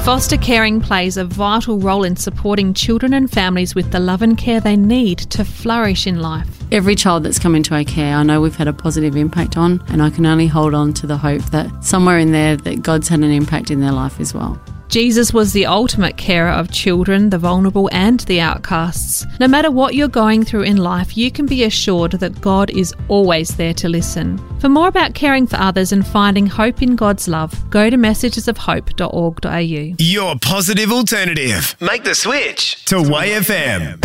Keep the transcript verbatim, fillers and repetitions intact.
Foster caring plays a vital role in supporting children and families with the love and care they need to flourish in life. Every child that's come into our care, I know we've had a positive impact on, and I can only hold on to the hope that somewhere in there that God's had an impact in their life as well. Jesus was the ultimate carer of children, the vulnerable and the outcasts. No matter what you're going through in life, you can be assured that God is always there to listen. For more about caring for others and finding hope in God's love, go to messages of hope dot org dot a u. Your positive alternative. Make the switch to Y F M.